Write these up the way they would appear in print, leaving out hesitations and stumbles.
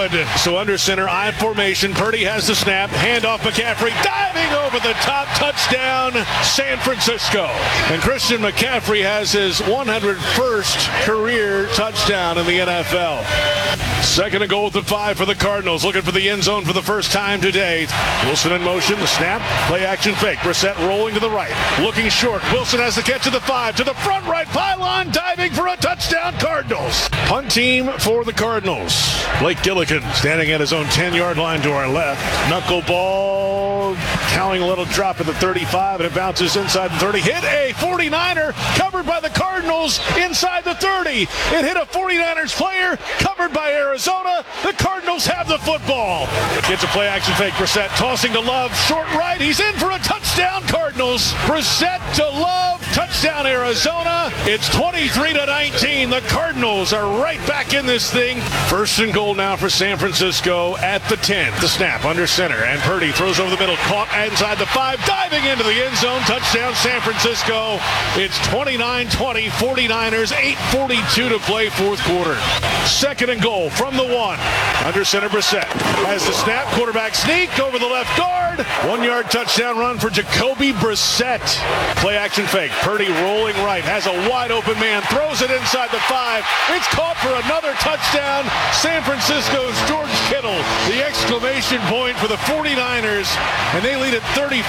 good. So under center, I formation. Purdy has the snap. Handoff McCaffrey. Diving over the top. Touchdown, San Francisco. And Christian McCaffrey has his 101st career touchdown in the NFL. Second and goal with the 5 for the Cardinals. Looking for the end zone for the first time today. Wilson in motion. The snap. Play action fake. Brissett rolling to the right. Looking short. Wilson has the catch to the 5. To the front right pylon. Diving for a touchdown, Cardinals. Punt team for the Cardinals. Blake Gillikin standing at his own 10-yard line to our left. Knuckleball. Counting a little drop at the 35, and it bounces inside the 30. Hit a 49er, covered by the Cardinals inside the 30. It hit a 49ers player, covered by Arizona. The Cardinals have the football. Gets a play action fake. Brissett tossing to Love, short right. He's in for a touchdown, Cardinals. Brissett to Love, touchdown, Arizona. It's 23-19. The Cardinals are right back in this thing. First and goal now for San Francisco at the 10. The snap under center, and Purdy throws over the middle, caught inside the 5, diving into the end zone. Touchdown, San Francisco. It's 29-20, 49ers, 8:42 to play, fourth quarter. Second and goal from the 1. Under center, Brissett has the snap. Quarterback sneak over the left guard. 1-yard touchdown run for Jacoby Brissett. Play action fake. Purdy rolling right. Has a wide open man. Throws it inside the 5. It's caught for another touchdown. San Francisco's George Kittle. The exclamation point for the 49ers. And they lead at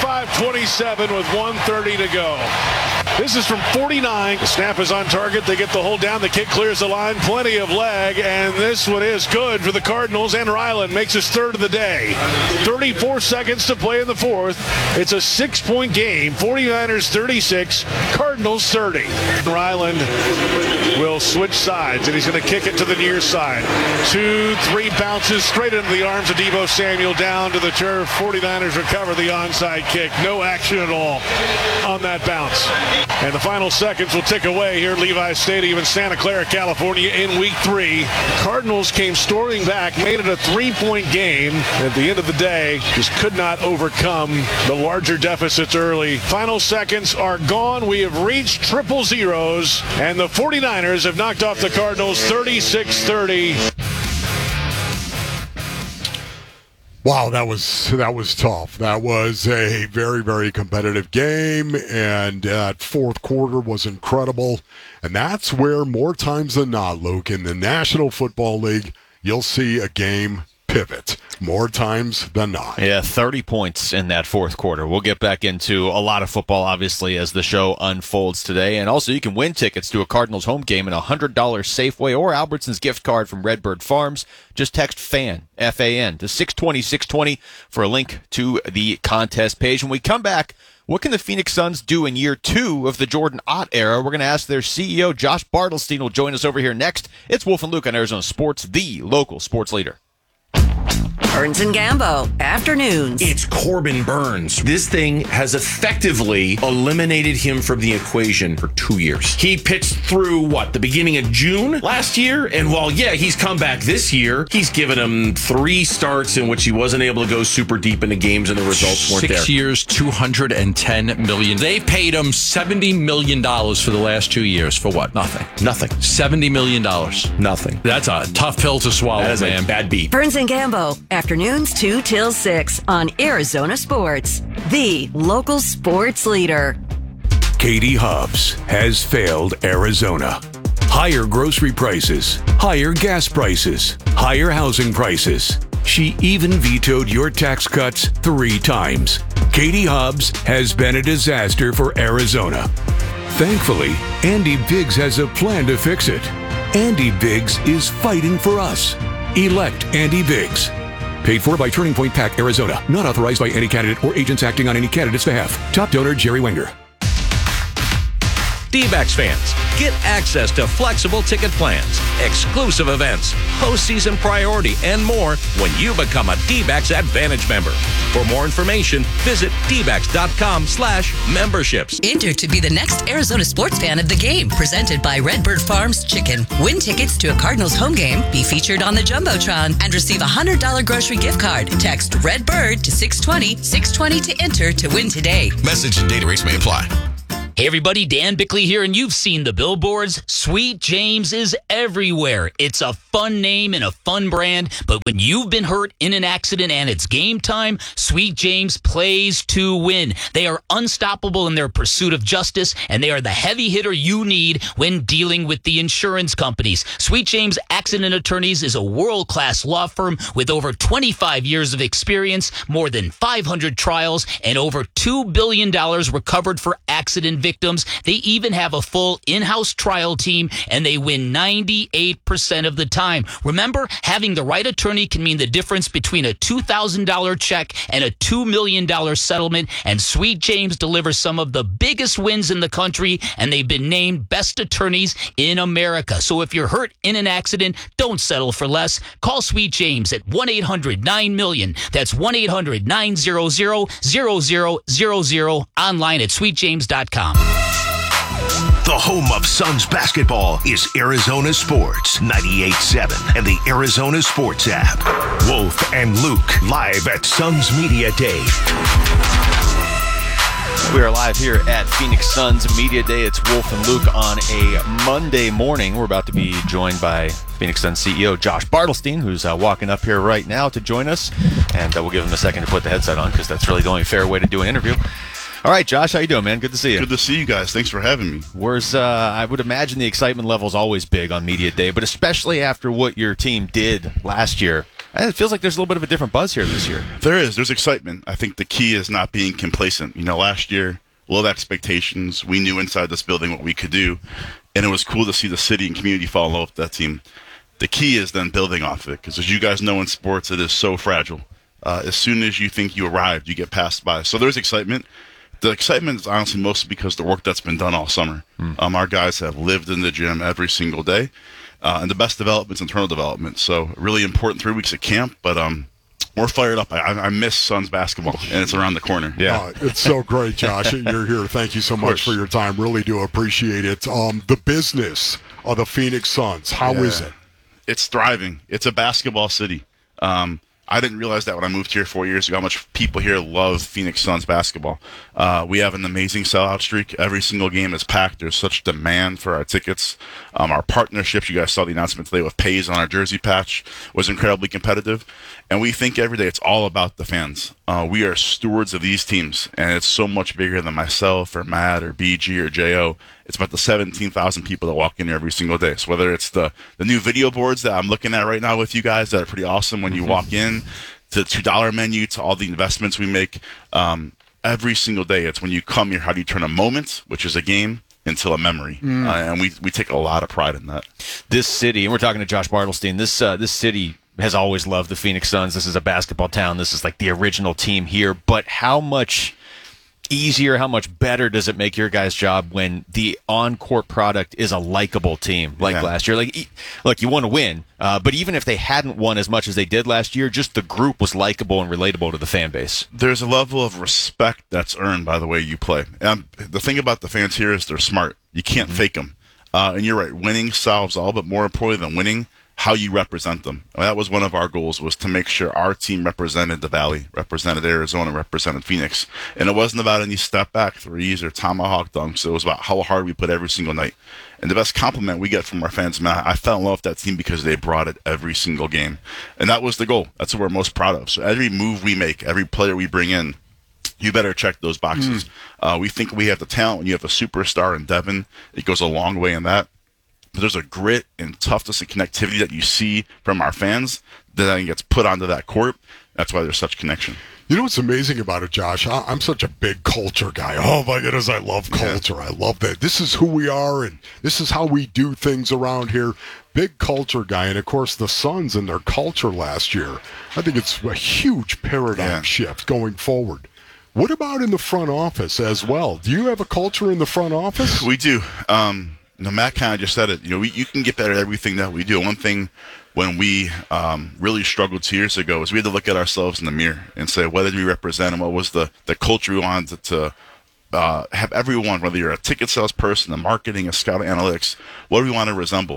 35-27 with 1:30 to go. This is from 49. The snap is on target. They get the hold down. The kick clears the line. Plenty of leg. And this one is good for the Cardinals. And Ryland makes his third of the day. 34 seconds to play in the fourth. It's a 6-point game. 49ers 36. Cardinals 30. Ryland will switch sides. And he's going to kick it to the near side. 2-3 bounces straight into the arms of Deebo Samuel. Down to the turf. 49ers recover the onside kick. No action at all on that bounce. And the final seconds will tick away here at Levi's Stadium in Santa Clara, California in week 3. Cardinals came storming back, made it a 3-point game. At the end of the day, just could not overcome the larger deficits early. Final seconds are gone. We have reached triple zeros, and the 49ers have knocked off the Cardinals 36-30. Wow, that was tough. That was a very, very competitive game, and that fourth quarter was incredible. And that's where, more times than not, Luke, in the National Football League, you'll see a game pivot more times than not. Yeah, 30 points in that fourth quarter. We'll get back into a lot of football, obviously, as the show unfolds today. And also, you can win tickets to a Cardinals home game and a $100 Safeway or Albertsons gift card from Redbird Farms. Just text FAN, F-A-N, to 620-620 for a link to the contest page. When we come back, what can the Phoenix Suns do in year 2 of the Jordan Ott era? We're going to ask their CEO, Josh Bartelstein, will join us over here next. It's Wolf and Luke on Arizona Sports, the local sports leader. Burns and Gambo, afternoons. It's Corbin Burns. This thing has effectively eliminated him from the equation for 2 years. He pitched through, the beginning of June last year? And while, he's come back this year, he's given him 3 starts in which he wasn't able to go super deep into games and the results weren't there. 6 years, $210 million. They paid him $70 million for the last 2 years. For what? Nothing. $70 million. Nothing. That's a tough pill to swallow, that is man. A bad beat. Burns and Gambo, afternoons 2 till 6 on Arizona Sports, the local sports leader. Katie Hobbs has failed Arizona. Higher grocery prices, higher gas prices, higher housing prices. She even vetoed your tax cuts 3 times. Katie Hobbs has been a disaster for Arizona. Thankfully, Andy Biggs has a plan to fix it. Andy Biggs is fighting for us. Elect Andy Biggs. Paid for by Turning Point PAC, Arizona. Not authorized by any candidate or agents acting on any candidate's behalf. Top donor, Jerry Wenger. D-backs fans, get access to flexible ticket plans, exclusive events, postseason priority, and more when you become a D-backs Advantage member. For more information, visit dbacks.com/memberships. Enter to be the next Arizona sports fan of the game, presented by Redbird Farms Chicken. Win tickets to a Cardinals home game, be featured on the Jumbotron, and receive a $100 grocery gift card. Text Redbird to 620-620 to enter to win today. Message and data rates may apply. Hey everybody, Dan Bickley here, and you've seen the billboards. Sweet James is everywhere. It's a fun name and a fun brand, but when you've been hurt in an accident and it's game time, Sweet James plays to win. They are unstoppable in their pursuit of justice, and they are the heavy hitter you need when dealing with the insurance companies. Sweet James Accident Attorneys is a world-class law firm with over 25 years of experience, more than 500 trials, and over $2 billion recovered for accident victims. They even have a full in-house trial team, and they win 98% of the time. Remember, having the right attorney can mean the difference between a $2,000 check and a $2 million settlement, and Sweet James delivers some of the biggest wins in the country, and they've been named best attorneys in America. So if you're hurt in an accident, don't settle for less. Call Sweet James at 1-800-9-MILLION. That's 1-800-900-0000, online at sweetjames.com. The home of Suns basketball is Arizona Sports 98.7 and the Arizona Sports app. Wolf and Luke live at Suns Media Day. We are live here at Phoenix Suns Media Day. It's Wolf and Luke on a Monday morning. We're about to be joined by Phoenix Suns CEO Josh Bartelstein, who's walking up here right now to join us. And we'll give him a second to put the headset on because that's really the only fair way to do an interview. All right, Josh, how you doing, man? Good to see you. Good to see you guys. Thanks for having me. Where's I would imagine the excitement level is always big on Media Day, but especially after what your team did last year. It feels like there's a little bit of a different buzz here this year. There is. There's excitement. I think the key is not being complacent. Last year, low expectations. We knew inside this building what we could do, and it was cool to see the city and community fall in love with that team. The key is then building off of it, because as you guys know in sports, it is so fragile. As soon as you think you arrived, you get passed by. So there's excitement. The excitement is honestly mostly because the work that's been done all summer. Our guys have lived in the gym every single day, and the best development is internal development. So really important 3 weeks of camp, but we're fired up. I miss Suns basketball, and it's around the corner. Yeah, it's so great, Josh. You're here. Thank you so much for your time. Really do appreciate it. The business of the Phoenix Suns, how is it? It's thriving. It's a basketball city. I didn't realize that when I moved here 4 years ago, how much people here love Phoenix Suns basketball. We have an amazing sellout streak. Every single game is packed. There's such demand for our tickets. Our partnerships, you guys saw the announcement today with Pays on our jersey patch, was incredibly competitive. And we think every day it's all about the fans. We are stewards of these teams, and it's so much bigger than myself or Matt or BG or J.O. It's about the 17,000 people that walk in here every single day. So whether it's the new video boards that I'm looking at right now with you guys that are pretty awesome when you walk in, to the $2 menu, to all the investments we make, every single day it's when you come here, how do you turn a moment, which is a game, into a memory? And we take a lot of pride in that. This city, and we're talking to Josh Bartelstein, this city has always loved the Phoenix Suns. This is a basketball town. This is like the original team here. But how much easier, how much better does it make your guys' job when the on-court product is a likable team like last year? Like, look, you want to win, but even if they hadn't won as much as they did last year, just the group was likable and relatable to the fan base. There's a level of respect that's earned by the way you play. And the thing about the fans here is they're smart. You can't fake them. And you're right, winning solves all, but more importantly than winning, how you represent them. And that was one of our goals, was to make sure our team represented the Valley, represented Arizona, represented Phoenix. And it wasn't about any step-back threes or tomahawk dunks. It was about how hard we put every single night. And the best compliment we get from our fans, man, I fell in love with that team because they brought it every single game. And that was the goal. That's what we're most proud of. So every move we make, every player we bring in, you better check those boxes. We think we have the talent. When you have a superstar in Devin, it goes a long way in that. But there's a grit and toughness and connectivity that you see from our fans that then gets put onto that court. That's why there's such connection. You know what's amazing about it, Josh? I'm such a big culture guy. Oh, my goodness, I love culture. I love that. This is who we are, and this is how we do things around here. Big culture guy. And, of course, the Suns and their culture last year, I think it's a huge paradigm shift going forward. What about in the front office as well? Do you have a culture in the front office? We do. Matt kind of just said it. You can get better at everything that we do. One thing when we really struggled 2 years ago is we had to look at ourselves in the mirror and say, what did we represent and what was the culture we wanted to have everyone, whether you're a ticket salesperson, a marketing, a scout, analytics, what do we want to resemble?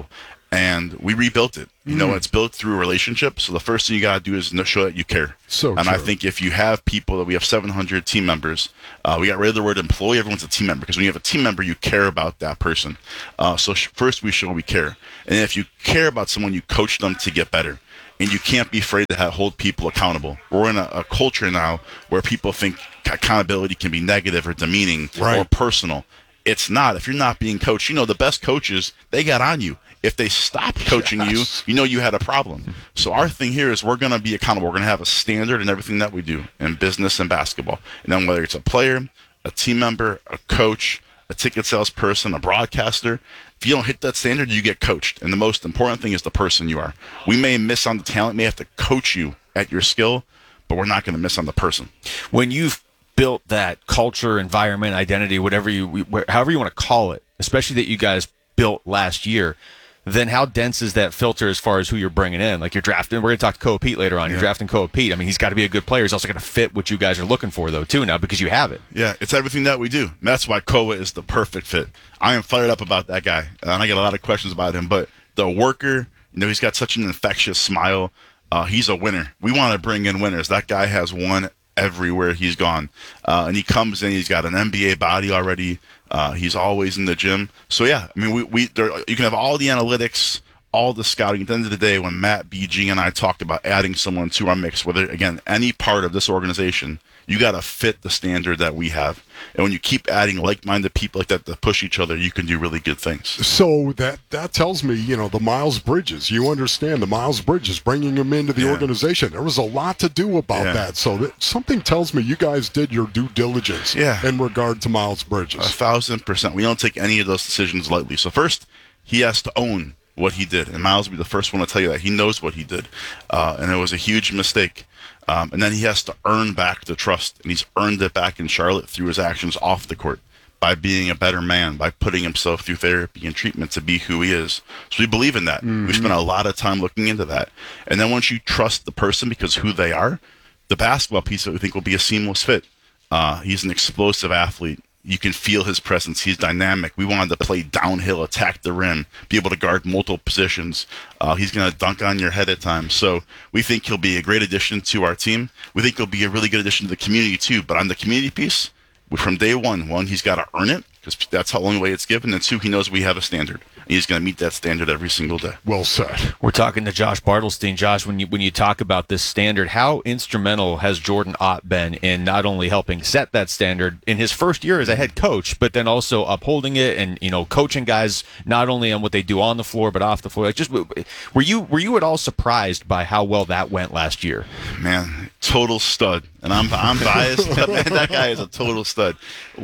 and we rebuilt it. You know, it's built through relationships. So the first thing you got to do is show that you care. So and I true. think if you have people, that we have 700 team members, we got rid of the word employee. Everyone's a team member, because when you have a team member, you care about that person. So first we show we care. And if you care about someone, you coach them to get better. And you can't be afraid to hold people accountable. We're in a culture now where people think accountability can be negative or demeaning or personal. It's not. If you're not being coached, the best coaches, they got on you. If they stopped coaching you, you had a problem. So our thing here is we're going to be accountable. We're going to have a standard in everything that we do in business and basketball. And then whether it's a player, a team member, a coach, a ticket salesperson, a broadcaster, if you don't hit that standard, you get coached. And the most important thing is the person you are. We may miss on the talent, may have to coach you at your skill, but we're not going to miss on the person. When you've built that culture, environment, identity, however you want to call it, especially that you guys built last year, then how dense is that filter as far as who you're bringing in? Like, you're drafting, we're going to talk to Koa Pete later on. You're drafting Koa Pete. I mean, he's got to be a good player. He's also going to fit what you guys are looking for, though, too, now, because you have it. Yeah, it's everything that we do. And that's why Koa is the perfect fit. I am fired up about that guy, and I get a lot of questions about him. But the worker, he's got such an infectious smile. He's a winner. We want to bring in winners. That guy has won everywhere he's gone. And he comes in, he's got an NBA body already. He's always in the gym. So, yeah, I mean, you can have all the analytics, all the scouting. At the end of the day, when Matt, BG, and I talked about adding someone to our mix, whether, again, any part of this organization, you got to fit the standard that we have. And when you keep adding like-minded people like that to push each other, you can do really good things. So that tells me, the Miles Bridges. You understand the Miles Bridges, bringing him into the organization. There was a lot to do about that. So something tells me you guys did your due diligence in regard to Miles Bridges. 1,000%. We don't take any of those decisions lightly. So first, he has to own what he did. And Miles will be the first one to tell you that. He knows what he did. And it was a huge mistake. And then he has to earn back the trust, and he's earned it back in Charlotte through his actions off the court, by being a better man, by putting himself through therapy and treatment to be who he is. So we believe in that. We spent a lot of time looking into that. And then once you trust the person because who they are, the basketball piece of it we think will be a seamless fit. He's an explosive athlete. You can feel his presence. He's dynamic. We wanted to play downhill, attack the rim, be able to guard multiple positions. He's going to dunk on your head at times. So we think he'll be a great addition to our team. We think he'll be a really good addition to the community too. But on the community piece, from day one, he's got to earn it, because that's the only way it's given. And two, he knows we have a standard. And he's going to meet that standard every single day. Well said. We're talking to Josh Bartelstein. Josh, when you talk about this standard, how instrumental has Jordan Ott been in not only helping set that standard in his first year as a head coach, but then also upholding it and coaching guys not only on what they do on the floor but off the floor? Like, just were you at all surprised by how well that went last year? Man, total stud. And I'm biased, but man, that guy is a total stud.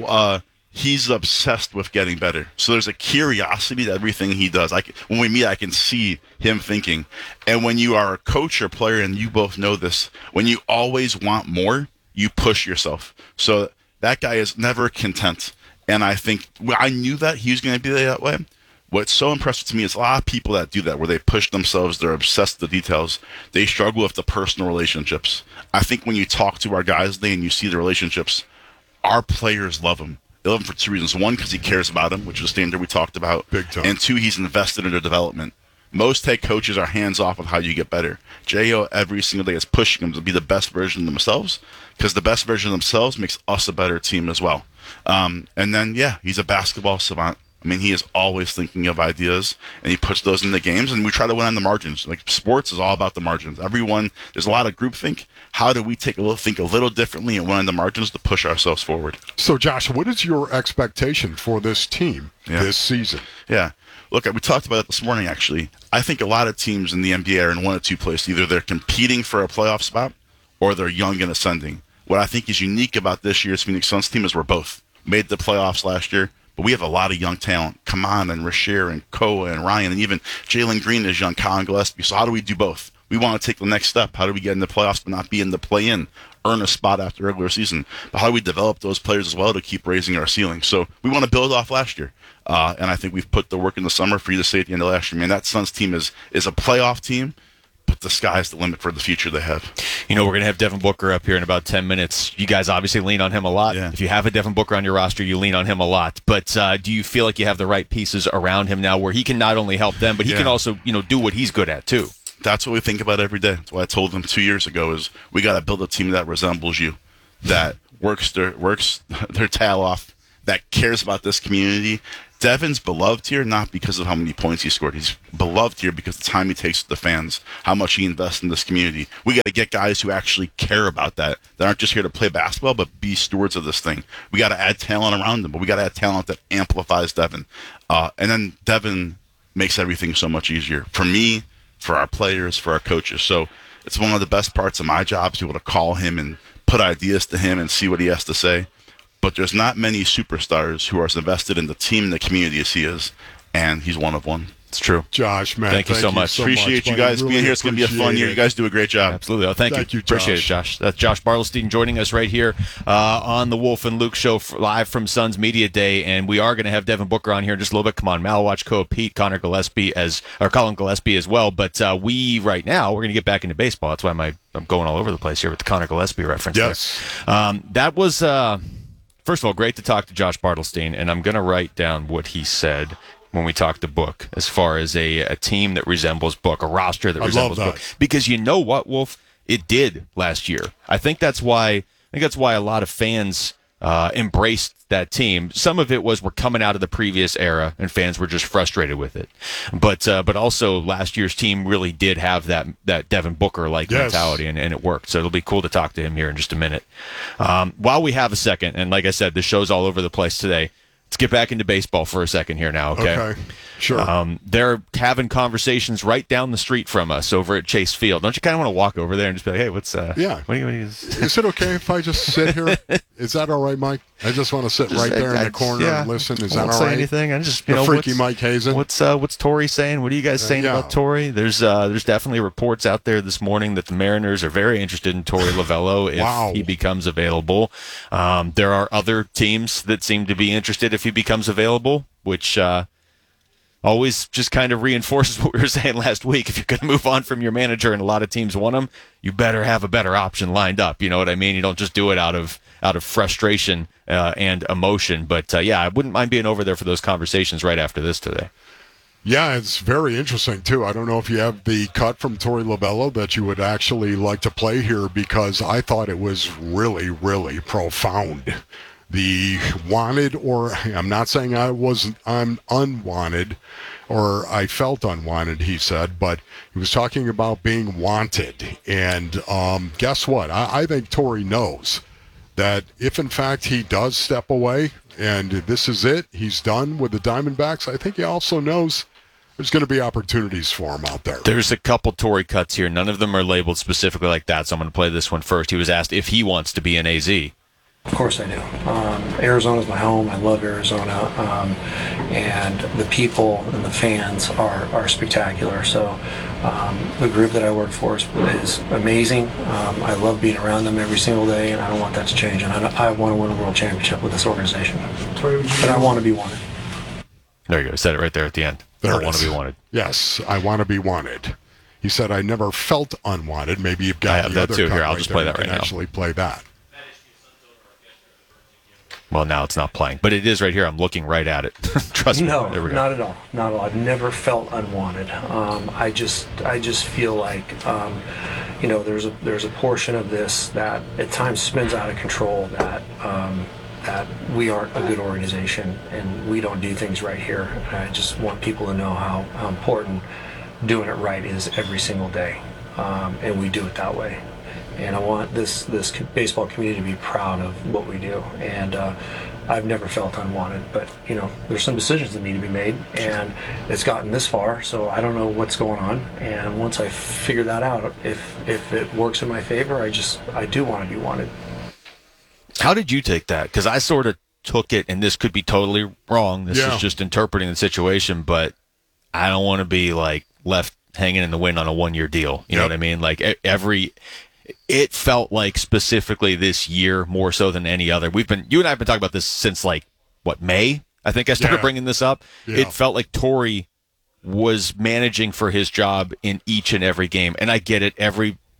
He's obsessed with getting better. So there's a curiosity to everything he does. When we meet, I can see him thinking. And when you are a coach or player, and you both know this, when you always want more, you push yourself. So that guy is never content. And I think I knew that he was going to be that way. What's so impressive to me is a lot of people that do that, where they push themselves, they're obsessed with the details, they struggle with the personal relationships. I think when you talk to our guys today and you see the relationships, our players love him. They love him for two reasons. One, because he cares about them, which is a standard we talked about. Big time. And two, he's invested in their development. Most head coaches are hands-off with how you get better. J.O. every single day is pushing them to be the best version of themselves, because the best version of themselves makes us a better team as well. And then, he's a basketball savant. I mean, he is always thinking of ideas, and he puts those in the games, and we try to win on the margins. Like, sports is all about the margins. There's a lot of groupthink. How do we think a little differently and win on the margins to push ourselves forward? So, Josh, what is your expectation for this team this season? Yeah. Look, we talked about it this morning, actually. I think a lot of teams in the NBA are in one of two places. Either they're competing for a playoff spot, or they're young and ascending. What I think is unique about this year's Phoenix Suns team is we're both. Made the playoffs last year, but we have a lot of young talent. Kaman and Rasheer and Koa and Ryan, and even Jalen Green is young, Colin Gillespie. So how do we do both? We want to take the next step. How do we get in the playoffs but not be in the play-in, earn a spot after regular season? But how do we develop those players as well to keep raising our ceiling? So we want to build off last year. And I think we've put the work in the summer for you to say at the end of last year, man, that Suns team is a playoff team, but the sky's the limit for the future they have. You know, we're going to have Devin Booker up here in about 10 minutes. You guys obviously lean on him a lot. Yeah. If you have a Devin Booker on your roster, you lean on him a lot. But do you feel like you have the right pieces around him now where he can not only help them, but he can also, do what he's good at too? That's what we think about every day. That's what I told them 2 years ago is we got to build a team that resembles you, that works their tail off, that cares about this community. Devin's beloved here not because of how many points he scored. He's beloved here because of the time he takes with the fans, how much he invests in this community. We got to get guys who actually care about that aren't just here to play basketball, but be stewards of this thing. We got to add talent around them, but we got to add talent that amplifies Devin. And then Devin makes everything so much easier for me, for our players, for our coaches. So it's one of the best parts of my job to be able to call him and put ideas to him and see what he has to say. But there's not many superstars who are as invested in the team and the community as he is, and he's one of one. It's true. Josh, man, thank you so much. Appreciate you guys being here. It's going to be a fun year. You guys do a great job. Absolutely. Oh, thank you. Appreciate it, Josh. That's Josh Bartelstein joining us right here on the Wolf and Luke Show live from Suns Media Day, and we are going to have Devin Booker on here in just a little bit. Come on, Malwatch Co. Pete, Colin Gillespie as well. But we right now we're going to get back into baseball. That's why I'm going all over the place here with the Connor Gillespie reference. Yes, that was. First of all, great to talk to Josh Bartelstein, and I'm going to write down what he said when we talked to Book, as far as a team that resembles Book, a roster that resembles Book. Because you know what, Wolf? It did last year. I think that's why a lot of fans embraced that team. Some of it was we're coming out of the previous era, and fans were just frustrated with it. But also last year's team really did have that Devin Booker-like mentality, and it worked. So it'll be cool to talk to him here in just a minute. While we have a second, and like I said, the show's all over the place today, let's get back into baseball for a second here now, okay? Okay, sure. They're having conversations right down the street from us over at Chase Field. Don't you kind of want to walk over there and just be like, hey, what's what do you Is it okay if I just sit here? Is that all right, Mike? I just want to sit right there in the corner and listen. Is that all right? Say anything. I just freaky Mike Hazen. What's Torrey saying? What are you guys saying about Torrey? There's definitely reports out there this morning that the Mariners are very interested in Torrey Lovello if he becomes available. There are other teams that seem to be interested if he becomes available, which always just kind of reinforces what we were saying last week. If you're going to move on from your manager and a lot of teams want him, you better have a better option lined up. You know what I mean? You don't just do it out of frustration and emotion. But I wouldn't mind being over there for those conversations right after this today. Yeah, it's very interesting, too. I don't know if you have the cut from Torrey Lovello that you would actually like to play here, because I thought it was really, really profound. The wanted, or I'm not saying I'm unwanted, or I felt unwanted, he said, but he was talking about being wanted. And guess what? I think Torrey knows that if, in fact, he does step away and this is it, he's done with the Diamondbacks, I think he also knows there's going to be opportunities for him out there. There's a couple Torrey cuts here. None of them are labeled specifically like that, so I'm going to play this one first. He was asked if he wants to be an AZ. Of course I do. Arizona's my home. I love Arizona. And the people and the fans are spectacular. So the group that I work for is amazing. I love being around them every single day, and I don't want that to change. And I want to win a world championship with this organization. But I want to be wanted. There you go. Said it right there at the end. I want to be wanted. Yes, I want to be wanted. He said, I never felt unwanted. Maybe you've got the other too. cut Here, I'll right just there. play that right now. Actually play that. Well, now it's not playing, but it is right here. I'm looking right at it. Trust me. No, there we go. not at all. Not at all. I've never felt unwanted. I just feel like, there's a portion of this that at times spins out of control. That we aren't a good organization and we don't do things right here. I just want people to know how important doing it right is every single day, and we do it that way. And I want this baseball community to be proud of what we do. And I've never felt unwanted, but there's some decisions that need to be made, and it's gotten this far, so I don't know what's going on. And once I figure that out, if it works in my favor, I do want to be wanted. How did you take that? Because I sort of took it, and this could be totally wrong. This is just interpreting the situation, but I don't want to be like left hanging in the wind on a 1-year deal. You know what I mean? Like it felt like specifically this year more so than any other. You and I have been talking about this since May? I think I started bringing this up. Yeah. It felt like Torrey was managing for his job in each and every game, and I get it. Every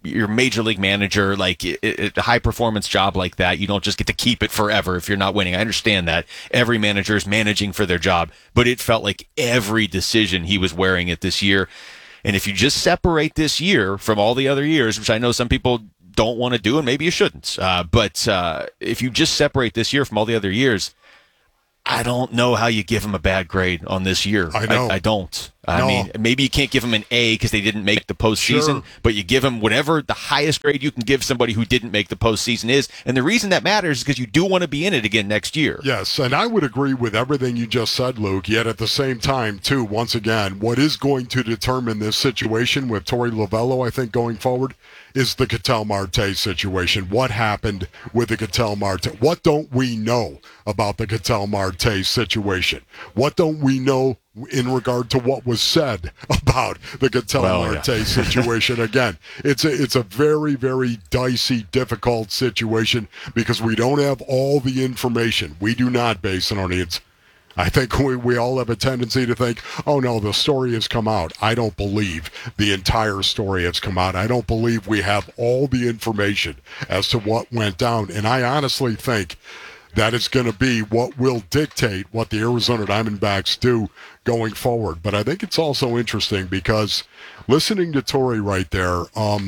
your major league manager, like a high performance job like that, you don't just get to keep it forever if you're not winning. I understand that every manager is managing for their job, but it felt like every decision he was wearing it this year. And if you just separate this year from all the other years, which I know some people don't want to do, and maybe you shouldn't, but if you just separate this year from all the other years, I don't know how you give him a bad grade on this year. I know. I don't. I mean, maybe you can't give him an A because they didn't make the postseason, Sure. but you give him whatever the highest grade you can give somebody who didn't make the postseason is. And the reason that matters is because you do want to be in it again next year. Yes, and I would agree with everything you just said, Luke, yet at the same time, too, once again, what is going to determine this situation with Torey Lovullo, I think, going forward, is the Ketel Marte situation. What happened with the Ketel Marte? What don't we know about the Ketel Marte situation? What don't we know in regard to what was said about the Ketel Marte situation? Again, it's a very, very dicey, difficult situation because we don't have all the information. We do not, Basinonians. I think we all have a tendency to think, oh no, the story has come out. I don't believe the entire story has come out. I don't believe we have all the information as to what went down. And I honestly think that is going to be what will dictate what the Arizona Diamondbacks do going forward. But I think it's also interesting because listening to Torey right there,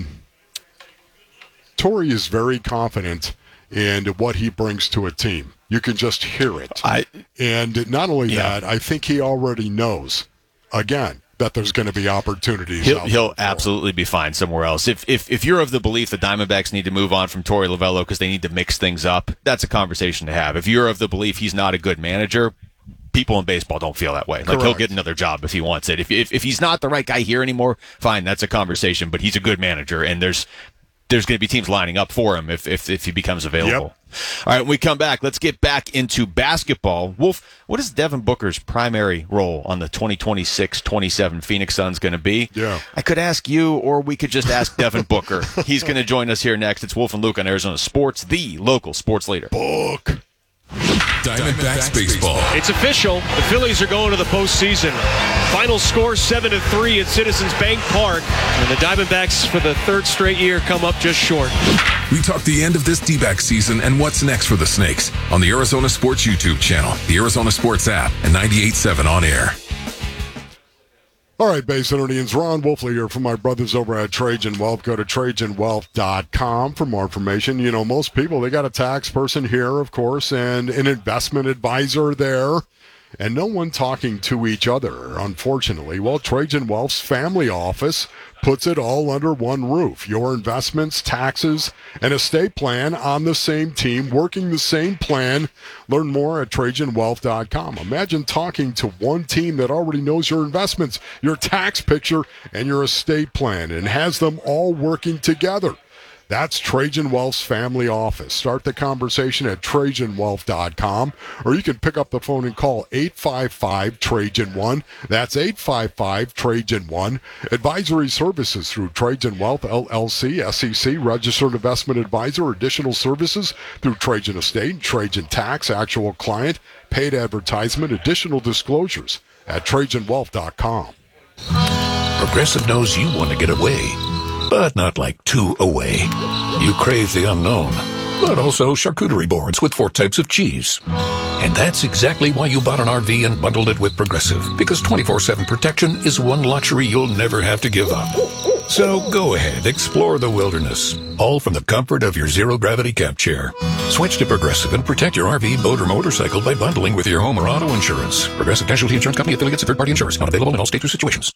Torey is very confident in what he brings to a team. You can just hear it. And not only that, I think he already knows, again, that there's going to be opportunities. He'll absolutely be fine somewhere else. If you're of the belief the Diamondbacks need to move on from Torey Lovullo because they need to mix things up, that's a conversation to have. If you're of the belief he's not a good manager, people in baseball don't feel that way. Like, he'll get another job if he wants it. If he's not the right guy here anymore, fine, that's a conversation. But he's a good manager, and there's going to be teams lining up for him if he becomes available. Yep. All right, when we come back, let's get back into basketball. Wolf, what is Devin Booker's primary role on the 2026-27 Phoenix Suns going to be? Yeah. I could ask you, or we could just ask Devin Booker. He's going to join us here next. It's Wolf and Luke on Arizona Sports, the local sports leader. Book. Diamondbacks baseball. It's official. The Phillies are going to the postseason. Final score 7-3 at Citizens Bank Park. And the Diamondbacks, for the third straight year, come up just short. We talk the end of this D-back season and what's next for the Snakes on the Arizona Sports YouTube channel, the Arizona Sports app, and 98.7 on air. All right, Basinonians, Ron Wolfley here from my brothers over at Trajan Wealth. Go to TrajanWealth.com for more information. You know, most people, they got a tax person here, of course, and an investment advisor there, and no one talking to each other, unfortunately. Well, Trajan Wealth's family office puts it all under one roof. Your investments, taxes, and estate plan on the same team, working the same plan. Learn more at TrajanWealth.com. Imagine talking to one team that already knows your investments, your tax picture, and your estate plan, and has them all working together. That's Trajan Wealth's family office. Start the conversation at TrajanWealth.com, or you can pick up the phone and call 855-TRAJAN-1. That's 855-TRAJAN-1. Advisory services through Trajan Wealth, LLC, SEC, registered investment advisor. Additional services through Trajan Estate, Trajan Tax, actual client, paid advertisement, additional disclosures at TrajanWealth.com. Progressive knows you want to get away, but not like too away. You crave the unknown, but also charcuterie boards with 4 types of cheese. And that's exactly why you bought an RV and bundled it with Progressive, because 24/7 protection is one luxury you'll never have to give up. So go ahead, explore the wilderness, all from the comfort of your zero-gravity camp chair. Switch to Progressive and protect your RV, boat, or motorcycle by bundling with your home or auto insurance. Progressive Casualty Insurance Company, affiliates, and third-party insurers. Not available in all states or situations.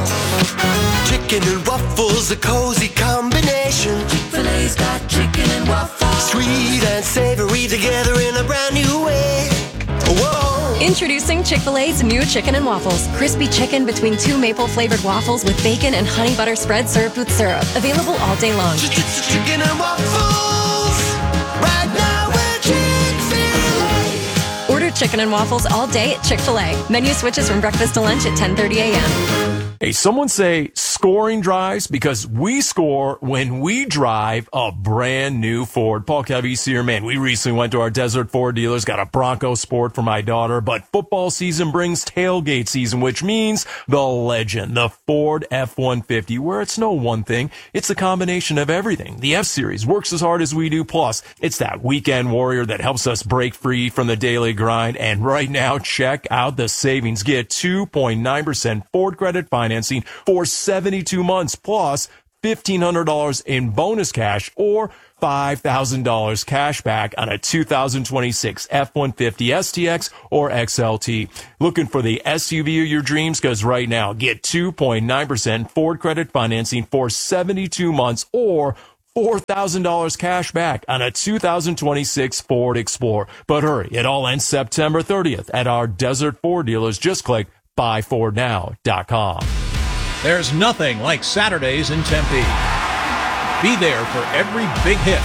Chicken and waffles, a cozy combination. Chick-fil-A's got chicken and waffles. Sweet and savory together in a brand new way. Whoa! Introducing Chick-fil-A's new chicken and waffles. Crispy chicken between 2 maple-flavored waffles with bacon and honey butter spread served with syrup. Available all day long. Chicken and waffles. Right now we're Chick-fil-A. Order chicken and waffles all day at Chick-fil-A. Menu switches from breakfast to lunch at 10:30 a.m. Hey, someone say scoring drives because we score when we drive a brand new Ford. Paul Cavese here, man. We recently went to our Desert Ford dealers, got a Bronco Sport for my daughter, but football season brings tailgate season, which means the legend, the Ford F-150, where it's no one thing. It's a combination of everything. The F-Series works as hard as we do. Plus, it's that weekend warrior that helps us break free from the daily grind. And right now, check out the savings. Get 2.9% Ford credit financing for 72 months, plus $1,500 in bonus cash or $5,000 cash back on a 2026 F-150 STX or XLT. Looking for the SUV of your dreams? Because right now, get 2.9% Ford credit financing for 72 months or $4,000 cash back on a 2026 Ford Explorer. But hurry, it all ends September 30th at our Desert Ford dealers. Just click buyfordnow.com. There's nothing like Saturdays in Tempe. Be there for every big hit,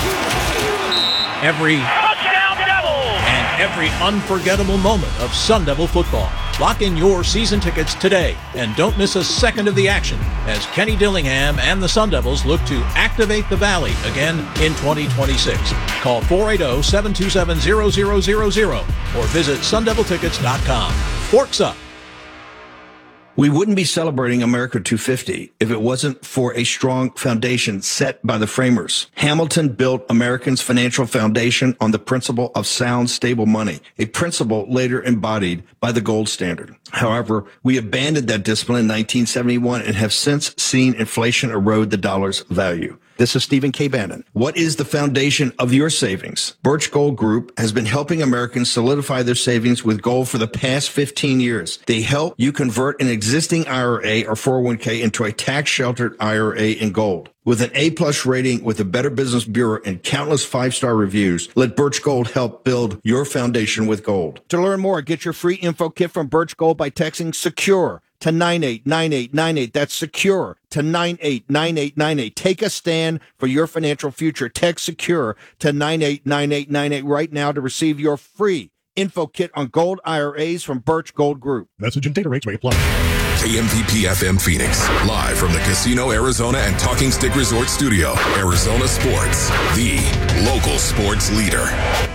every touchdown Devils, and every unforgettable moment of Sun Devil football. Lock in your season tickets today and don't miss a second of the action as Kenny Dillingham and the Sun Devils look to activate the Valley again in 2026. Call 480-727-0000 or visit sundeviltickets.com. Forks up. We wouldn't be celebrating America 250 if it wasn't for a strong foundation set by the framers. Hamilton built Americans' financial foundation on the principle of sound, stable money, a principle later embodied by the gold standard. However, we abandoned that discipline in 1971 and have since seen inflation erode the dollar's value. This is Stephen K. Bannon. What is the foundation of your savings? Birch Gold Group has been helping Americans solidify their savings with gold for the past 15 years. They help you convert an existing IRA or 401k into a tax-sheltered IRA in gold. With an A-plus rating with the Better Business Bureau and countless five-star reviews, let Birch Gold help build your foundation with gold. To learn more, get your free info kit from Birch Gold by texting SECURE to 989898. That's SECURE to 989898. Take a stand for your financial future. Text SECURE to 989898 right now to receive your free info kit on gold IRAs from Birch Gold Group. Message and data rates may apply. KMPP FM Phoenix, live from the Casino Arizona and Talking Stick Resort Studio. Arizona Sports, the local sports leader.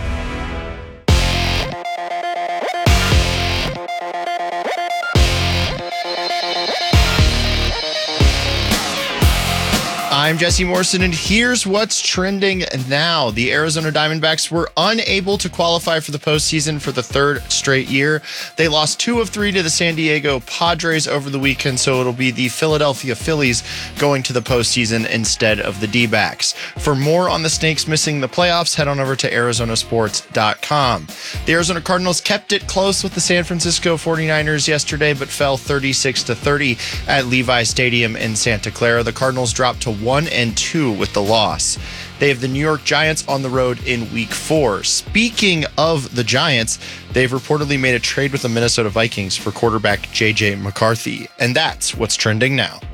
I'm Jesse Morrison, and here's what's trending now. The Arizona Diamondbacks were unable to qualify for the postseason for the third straight year. They lost 2 of 3 to the San Diego Padres over the weekend, so it'll be the Philadelphia Phillies going to the postseason instead of the D-backs. For more on the Snakes missing the playoffs, head on over to arizonasports.com. The Arizona Cardinals kept it close with the San Francisco 49ers yesterday, but fell 36-30 at Levi Stadium in Santa Clara. The Cardinals dropped to 1-2 with the loss. They have the New York Giants on the road in Week 4. Speaking of the Giants, they've reportedly made a trade with the Minnesota Vikings for quarterback J.J. McCarthy. And that's what's trending now.